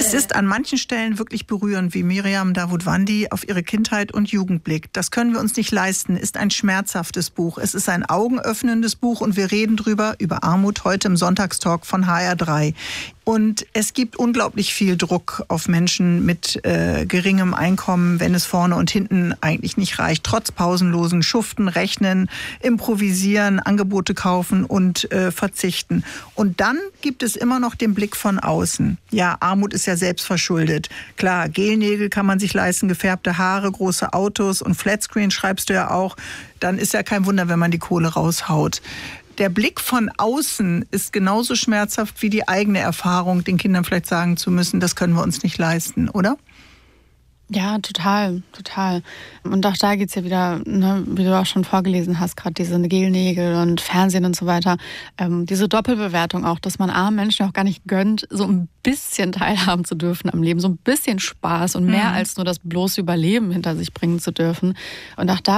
Es ist an manchen Stellen wirklich berührend, wie Miriam Davutwandi auf ihre Kindheit und Jugend blickt. Das können wir uns nicht leisten, ist ein schmerzhaftes Buch. Es ist ein augenöffnendes Buch und wir reden über Armut, heute im Sonntagstalk von HR3. Und es gibt unglaublich viel Druck auf Menschen mit geringem Einkommen, wenn es vorne und hinten eigentlich nicht reicht. Trotz pausenlosen Schuften, Rechnen, Improvisieren, Angebote kaufen und verzichten. Und dann gibt es immer noch den Blick von außen. Ja, Armut ist ja selbst verschuldet. Klar, Gelnägel kann man sich leisten, gefärbte Haare, große Autos und Flatscreen schreibst du ja auch. Dann ist ja kein Wunder, wenn man die Kohle raushaut. Der Blick von außen ist genauso schmerzhaft wie die eigene Erfahrung, den Kindern vielleicht sagen zu müssen, das können wir uns nicht leisten, oder? Ja, total. Und auch da geht's ja wieder, ne, wie du auch schon vorgelesen hast, gerade diese Gelnägel und Fernsehen und so weiter. Diese Doppelbewertung auch, dass man armen Menschen auch gar nicht gönnt, so ein bisschen teilhaben zu dürfen am Leben, so ein bisschen Spaß und mehr als nur das bloße Überleben hinter sich bringen zu dürfen. Und auch da